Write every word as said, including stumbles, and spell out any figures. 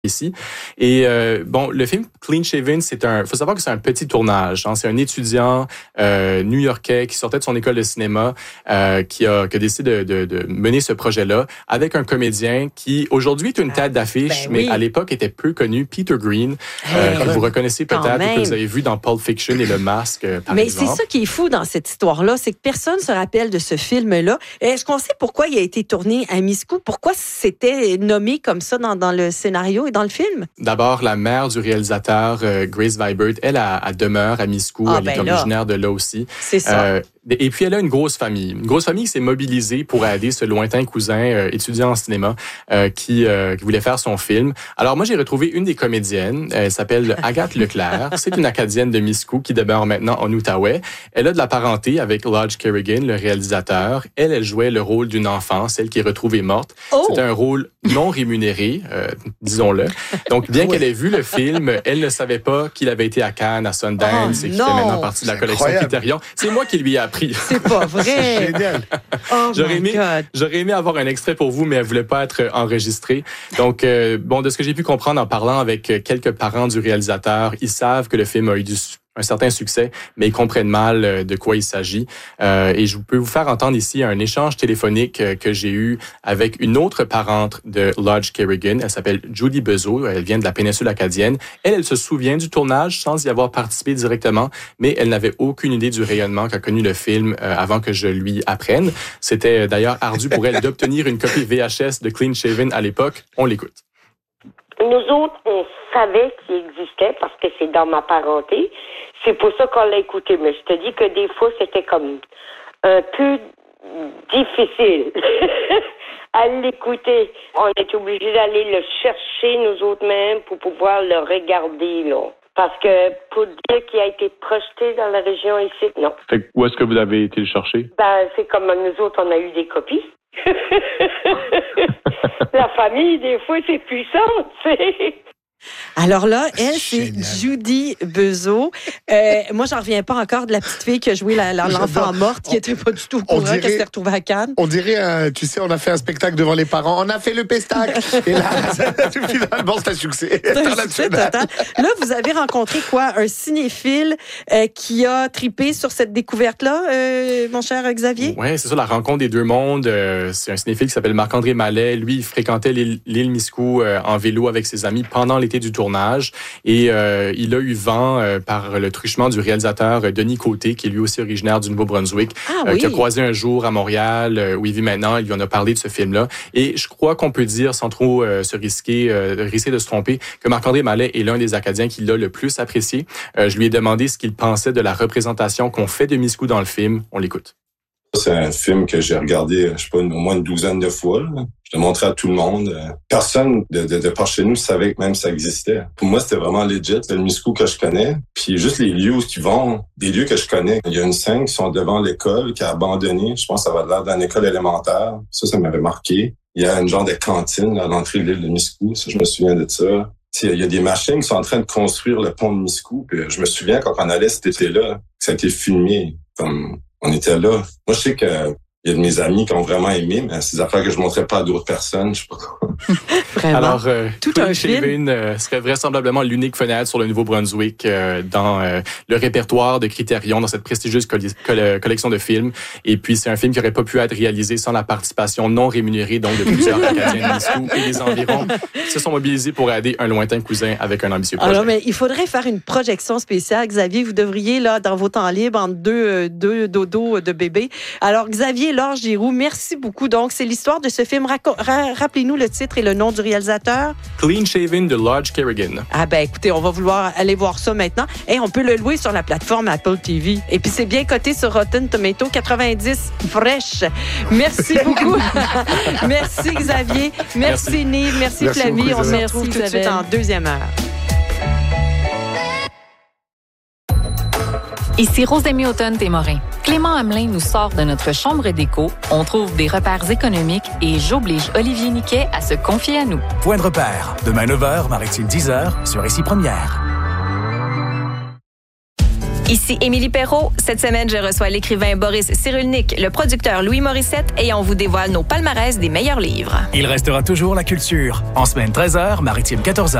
ici. Et euh, bon, le film Clean Shaven, c'est un, faut savoir que c'est un petit tournage. Hein. C'est un étudiant euh, new-yorkais qui sortait de son école de cinéma, euh, qui a, qui a décidé de, de, de mener ce projet-là avec un comédien qui aujourd'hui est une tête d'affiche, ben oui. mais à l'époque était peu connu, Peter Green, euh, hey, que vous reconnaissez peut-être ou que vous avez vu dans Pulp Fiction et Le Masque, par mais exemple. Mais c'est ça qui est fou dans cette histoire-là, c'est que personne ne se rappelle de ce film-là. Est-ce qu'on sait pourquoi il a été tourné à Miscou? Pourquoi c'était nommé comme ça dans, dans le scénario et dans le film? D'abord, la mère du réalisateur, euh, Grace Vibert, elle, elle, elle demeure à Miscou. Ah, elle ben est là. originaire de là aussi. C'est ça. Euh, et puis, elle a une grosse famille. Une grosse famille qui s'est mobilisée pour aider ce lointain cousin euh, étudiant en cinéma euh, qui, euh, qui voulait faire son film. Alors, moi, j'ai retrouvé une des comédiennes. Elle s'appelle Agathe Leclerc. C'est une Acadienne de Miscou qui demeure maintenant en Outaouais. Elle a de la parenté avec Lodge Kerrigan, le réalisateur. Elle, elle jouait le rôle d'une enfant, celle qui est retrouvée morte. Oh. C'était un rôle non rémunéré, euh, disons-le. Donc, bien oui. qu'elle ait vu le film, elle ne savait pas qu'il avait été à Cannes, à Sundance oh, et qu'il fait maintenant partie de la collection Criterion. C'est moi qui lui ai appris. C'est pas vrai. C'est génial. Oh j'aurais, aimé, j'aurais aimé avoir un extrait pour vous, mais elle voulait pas être enregistrée. Donc, euh, bon, de ce que j'ai pu comprendre en parlant avec quelques parents du réalisateur, ils savent que le film a eu du un certain succès, mais ils comprennent mal de quoi il s'agit. Euh, et je peux vous faire entendre ici un échange téléphonique que j'ai eu avec une autre parente de Lodge Kerrigan. Elle s'appelle Judy Bezeau. Elle vient de la péninsule acadienne. Elle, elle se souvient du tournage sans y avoir participé directement, mais elle n'avait aucune idée du rayonnement qu'a connu le film euh, avant que je lui apprenne. C'était d'ailleurs ardu pour elle d'obtenir une copie V H S de Clean Shaven à l'époque. On l'écoute. Nous autres, on savait qu'il existait parce que c'est dans ma parenté. C'est pour ça qu'on l'a écouté. Mais je te dis que des fois, c'était comme un peu difficile à l'écouter. On est obligé d'aller le chercher nous autres mêmes pour pouvoir le regarder, là. Parce que pour dire qu'il a été projeté dans la région ici, non. Fait, où est-ce que vous avez été le chercher? Ben, c'est comme nous autres, on a eu des copies. La famille, des fois, c'est puissant, tu sais. Alors là, elle, c'est Judy Bezeau. Euh, moi, j'en reviens pas encore de la petite fille qui a joué la, la, l'enfant morte, qui était pas du tout au courant dirait, qu'elle s'est retrouvée à Cannes. On dirait, euh, tu sais, on a fait un spectacle devant les parents, on a fait le pestac. Et là, finalement, c'est un succès. C'est un succès total. Là, vous avez rencontré quoi? Un cinéphile euh, qui a tripé sur cette découverte-là, euh, mon cher Xavier? Oui, c'est ça, la rencontre des deux mondes. Euh, c'est un cinéphile qui s'appelle Marc-André Mallet. Lui, il fréquentait l'île, l'île Miscou euh, en vélo avec ses amis pendant l'été du tournage et euh, il a eu vent euh, par le truchement du réalisateur euh, Denis Côté, qui est lui aussi originaire du Nouveau-Brunswick, ah, euh, oui. qui a croisé un jour à Montréal euh, où il vit maintenant. Il lui en a parlé de ce film-là et je crois qu'on peut dire, sans trop euh, se risquer, euh, risquer de se tromper, que Marc-André Mallet est l'un des Acadiens qui l'a le plus apprécié. Euh, je lui ai demandé ce qu'il pensait de la représentation qu'on fait de Miscou dans le film. On l'écoute. C'est un film que j'ai regardé, je sais pas, au moins une douzaine de fois. Là. Je l'ai montré à tout le monde. Personne de, de, de par chez nous savait que même ça existait. Pour moi, c'était vraiment legit. C'est le Miscou que je connais. Puis juste les lieux où ils vont, des lieux que je connais. Il y a une scène qui sont devant l'école, qui a abandonné. Je pense que ça va de l'air d'une école élémentaire. Ça, ça m'avait marqué. Il y a une genre de cantine à l'entrée de l'île de Miscou. Ça, je me souvien de ça. Il y a des machines qui sont en train de construire le pont de Miscou. Puis je me souviens quand on allait cet été-là, que ça a été filmé. Comme on était là. Moi, je sais que il y a de mes amis qui ont vraiment aimé, mais c'est des affaires que je ne montrais pas à d'autres personnes. Je sais pas quoi. Vraiment. Alors, euh, tout un film euh, serait vraisemblablement l'unique fenêtre sur le Nouveau-Brunswick euh, dans euh, le répertoire de Criterion, dans cette prestigieuse coll- coll- collection de films. Et puis, c'est un film qui n'aurait pas pu être réalisé sans la participation non rémunérée donc de plusieurs Acadiens de Miscou et des environs qui se sont mobilisés pour aider un lointain cousin avec un ambitieux projet. Alors, mais il faudrait faire une projection spéciale. Xavier, vous devriez, là, dans vos temps libres, entre deux, deux dodos de bébés. Alors, Xavier Laure Giroux, merci beaucoup. Donc, c'est l'histoire de ce film. Raco- ra- rappelez-nous le titre et le nom du réalisateur. Clean Shaven de Lodge Kerrigan. Ah ben, écoutez, on va vouloir aller voir ça maintenant. Et on peut le louer sur la plateforme Apple T V. Et puis, c'est bien coté sur Rotten Tomato, quatre-vingt-dix fresh. Merci beaucoup. Merci, Xavier. Merci, merci. Nive. Merci, merci Flavie. Beaucoup, on se retrouve tout de suite en deuxième heure. Ici Rosemée Automne-Témorin. Clément Hamelin nous sort de notre chambre d'écho, on trouve des repères économiques et j'oblige Olivier Niquet à se confier à nous. Point de repère, demain neuf heures, Maritime dix heures, sur Ici Première. Ici Émilie Perrault. Cette semaine, je reçois l'écrivain Boris Cyrulnik, le producteur Louis Morissette et on vous dévoile nos palmarès des meilleurs livres. Il restera toujours la culture. En semaine treize heures, Maritime quatorze heures.